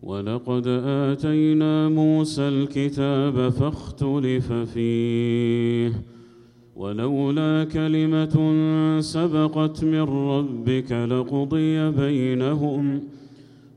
ولقد آتينا موسى الكتاب فاختلف فيه ولولا كلمة سبقت من ربك لقضي بينهم